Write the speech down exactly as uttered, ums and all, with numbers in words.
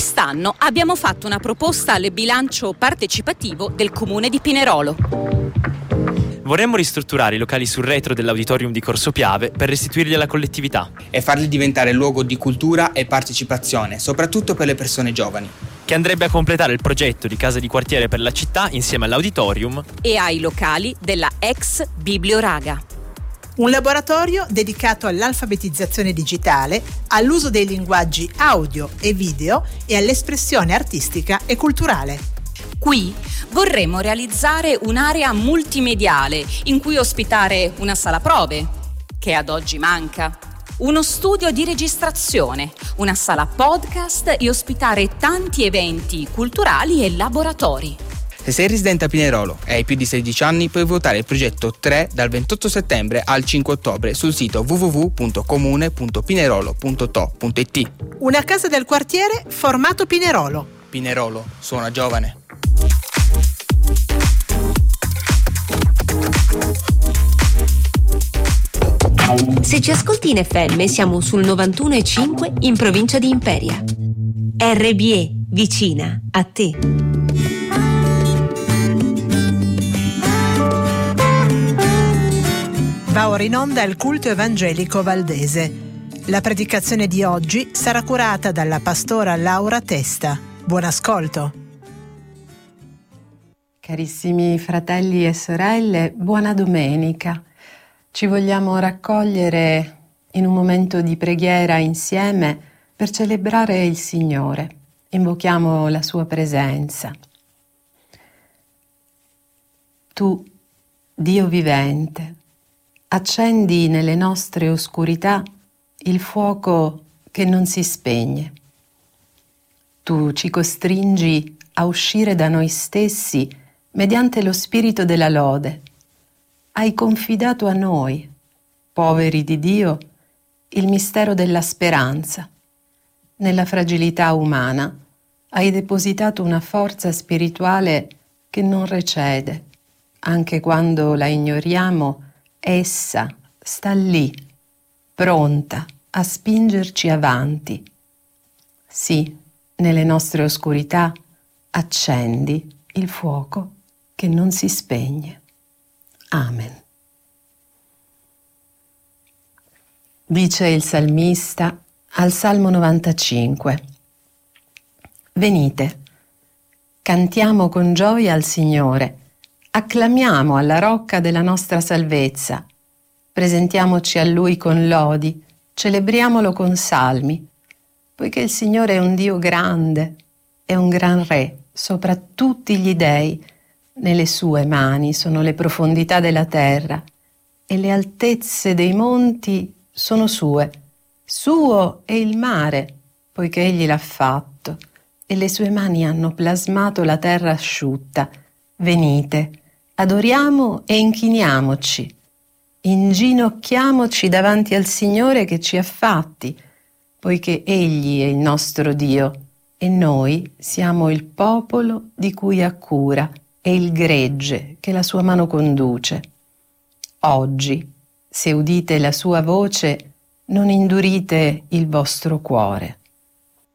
Quest'anno abbiamo fatto una proposta al bilancio partecipativo del Comune di Pinerolo. Vorremmo ristrutturare i locali sul retro dell'auditorium di Corso Piave per restituirli alla collettività e farli diventare luogo di cultura e partecipazione, soprattutto per le persone giovani, che andrebbe a completare il progetto di casa di quartiere per la città insieme all'auditorium e ai locali della ex Biblioraga. Un laboratorio dedicato all'alfabetizzazione digitale, all'uso dei linguaggi audio e video e all'espressione artistica e culturale. Qui vorremmo realizzare un'area multimediale in cui ospitare una sala prove, che ad oggi manca, uno studio di registrazione, una sala podcast e ospitare tanti eventi culturali e laboratori. Se sei residente a Pinerolo e hai più di sedici anni, puoi votare il progetto tre dal ventotto settembre al cinque ottobre sul sito w w w punto comune punto pinerolo punto to punto i t. Una casa del quartiere formato Pinerolo. Pinerolo suona giovane. Se ci ascolti in F M siamo sul novantuno e cinque in provincia di Imperia. R B E, vicina a te. Va ora in onda il culto evangelico valdese. La predicazione di oggi sarà curata dalla pastora Laura Testa. Buon ascolto. Carissimi fratelli e sorelle, buona domenica. Ci vogliamo raccogliere in un momento di preghiera insieme per celebrare il Signore. Invochiamo la sua presenza. Tu, Dio vivente, accendi nelle nostre oscurità il fuoco che non si spegne. Tu ci costringi a uscire da noi stessi mediante lo spirito della lode. Hai confidato a noi, poveri di Dio, il mistero della speranza. Nella fragilità umana hai depositato una forza spirituale che non recede. Anche quando la ignoriamo, essa sta lì, pronta a spingerci avanti. Sì, nelle nostre oscurità accendi il fuoco che non si spegne. Amen. Dice il salmista al Salmo novantacinque: Venite, cantiamo con gioia al Signore, acclamiamo alla rocca della nostra salvezza, presentiamoci a Lui con lodi, celebriamolo con salmi, poiché il Signore è un Dio grande, è un gran Re sopra tutti gli dei. Nelle sue mani sono le profondità della terra e le altezze dei monti sono sue. Suo è il mare, poiché egli l'ha fatto, e le sue mani hanno plasmato la terra asciutta. Venite, adoriamo e inchiniamoci, inginocchiamoci davanti al Signore che ci ha fatti, poiché egli è il nostro Dio e noi siamo il popolo di cui ha cura e il gregge che la sua mano conduce. Oggi, se udite la sua voce, non indurite il vostro cuore.